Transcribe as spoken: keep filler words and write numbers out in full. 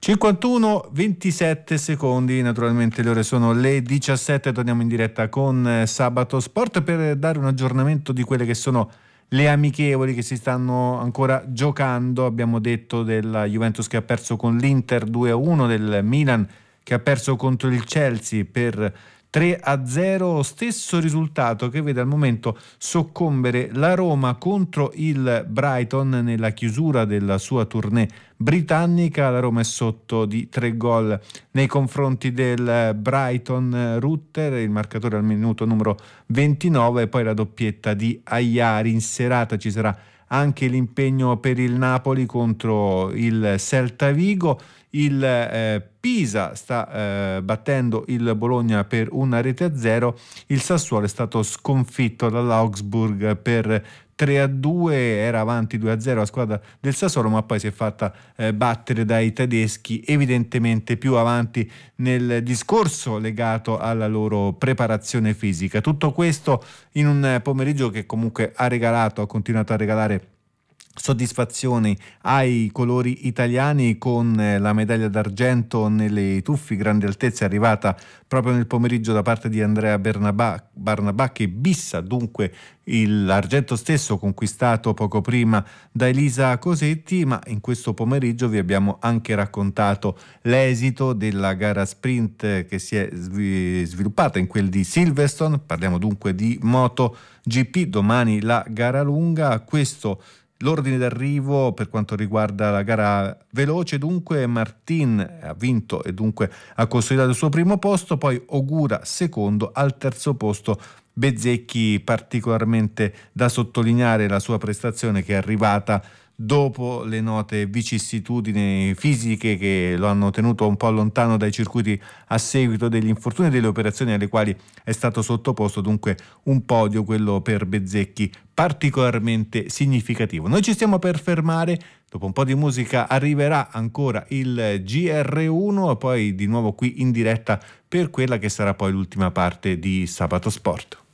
cinquantuno ventisette secondi, naturalmente le ore sono le diciassette, torniamo in diretta con Sabato Sport per dare un aggiornamento di quelle che sono le amichevoli che si stanno ancora giocando. Abbiamo detto della Juventus che ha perso con l'Inter due a uno, del Milan che ha perso contro il Chelsea per tre a zero, stesso risultato che vede al momento soccombere la Roma contro il Brighton nella chiusura della sua tournée britannica. La Roma è sotto di tre gol nei confronti del Brighton. Rutter, il marcatore al minuto numero ventinove, e poi la doppietta di Agliari. In serata ci sarà anche l'impegno per il Napoli contro il Celta Vigo. Il eh, Pisa sta eh, battendo il Bologna per una rete a zero. Il Sassuolo è stato sconfitto dall'Augsburg per tre a due, era avanti due a zero la squadra del Sassuolo, ma poi si è fatta eh, battere dai tedeschi, evidentemente più avanti nel discorso legato alla loro preparazione fisica. Tutto questo in un pomeriggio che comunque ha regalato, ha continuato a regalare soddisfazioni ai colori italiani, con la medaglia d'argento nelle tuffi grandi altezze arrivata proprio nel pomeriggio da parte di Andrea Barnabà, Barnabà che bissa dunque l'argento stesso conquistato poco prima da Elisa Cosetti. Ma in questo pomeriggio vi abbiamo anche raccontato l'esito della gara sprint che si è sviluppata in quel di Silverstone. Parliamo dunque di MotoGP, domani la gara lunga. Questo l'ordine d'arrivo per quanto riguarda la gara veloce. Dunque Martin ha vinto e dunque ha consolidato il suo primo posto, poi Ogura secondo, al terzo posto Bezzecchi. Particolarmente da sottolineare la sua prestazione, che è arrivata dopo le note vicissitudini fisiche che lo hanno tenuto un po' lontano dai circuiti a seguito degli infortuni e delle operazioni alle quali è stato sottoposto. Dunque un podio, quello per Bezzecchi, particolarmente significativo. Noi ci stiamo per fermare, dopo un po' di musica arriverà ancora il G R uno e poi di nuovo qui in diretta per quella che sarà poi l'ultima parte di Sabato Sport.